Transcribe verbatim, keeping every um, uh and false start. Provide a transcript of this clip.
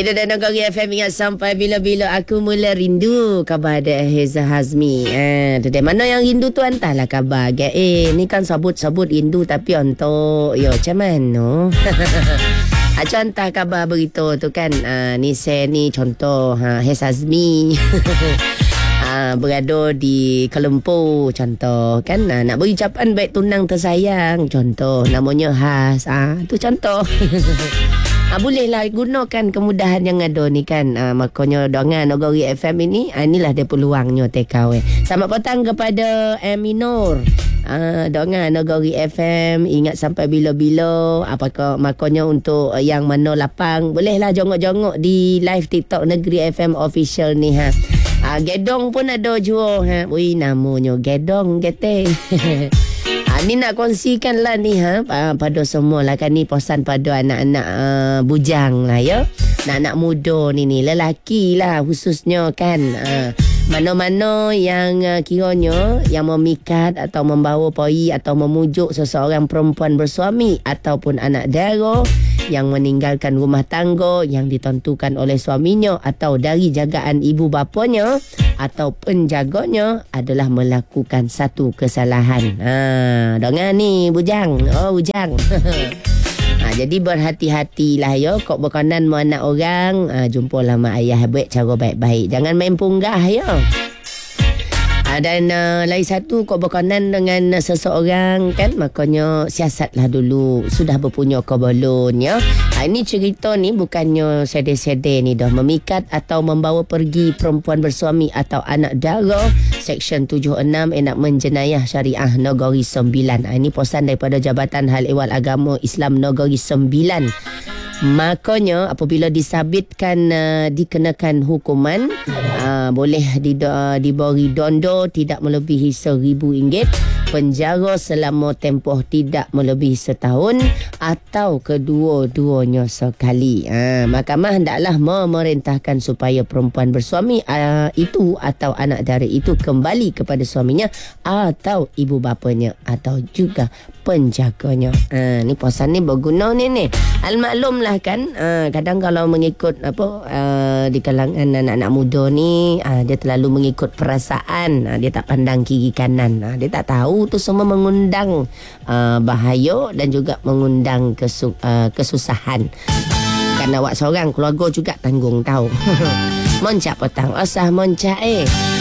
Itu dan Nagari F M. Ingat sampai bila-bila aku mula rindu khabar ada Heza Hazmi. Eh, tu dia mana yang rindu tu hantarlah khabar. Eh, ni kan sabut-sabut rindu tapi untuk yo macam mana? Acu hantar khabar berita tu kan. Uh, ni saya ni contoh ha, Heza Hazmi. Uh, berada di Kuala Lumpur contoh kan, uh, nak beri ucapan baik tunang tersayang contoh namanya Has, uh, tu contoh. Ha, bolehlah gunakan kemudahan yang ada ni kan. Ha, makanya dengan Nagari F M ini, ha, inilah dia peluangnya take away. Selamat petang kepada Aminor. Ha, dengan Nagari F M, ingat sampai bila-bila. Apakah makanya untuk yang mana lapang, bolehlah jongok-jongok di live TikTok Negeri F M official ni ha. Ha, Gedong pun ada jua ha. Ui, namanya Gedong geteng. Ha, ni nak kongsikan lah ni ha, pada semua lah kan. Ni pesan pada anak-anak uh, bujang lah ya. Anak-anak muda ni ni, lelaki lah khususnya kan. Uh, mana-mana yang uh, kiranya yang memikat atau membawa poi atau memujuk seseorang perempuan bersuami ataupun anak dara yang meninggalkan rumah tangga yang ditentukan oleh suaminya atau dari jagaan ibu bapanya atau penjaganya adalah melakukan satu kesalahan. Ha, dengar ni bujang. Oh, bujang. Ha, jadi berhati-hatilah ya. Kok berkenan mu anak orang, ha, jumpalah mak ayah buat cara baik-baik. Jangan main punggah ya. Ha, dan uh, lain satu, kok berkenan dengan uh, seseorang kan, makanya siasatlah dulu sudah berpunya ke belum ya. Ha, ini cerita ni bukannya sedih-sedih ni dah. Memikat atau membawa pergi perempuan bersuami atau anak dara, Seksyen tujuh puluh enam Enakmen Jenayah Syariah Negeri Sembilan. Ha, ini posan daripada Jabatan Hal Ehwal Agama Islam Negeri Sembilan. Makanya apabila disabitkan uh, dikenakan hukuman, uh, boleh di, uh, diberi dondo tidak melebihi seribu ringgit, penjara selama tempoh tidak melebihi setahun atau kedua-duanya sekali. Uh, mahkamah hendaklah memerintahkan supaya perempuan bersuami uh, itu atau anak dara itu kembali kepada suaminya atau ibu bapanya atau juga penjaganya. Ha, ni pesan ni berguna ni ni. Al-maklum lah kan, ha, kadang kalau mengikut apa uh, di kalangan anak-anak muda ni, ha, dia terlalu mengikut perasaan, ha, dia tak pandang kiri kanan, ha, dia tak tahu tu semua mengundang uh, bahaya dan juga mengundang kesu, uh, kesusahan. Kan awak seorang, keluarga juga tanggung tahu. Moncak petang, asah moncak eh.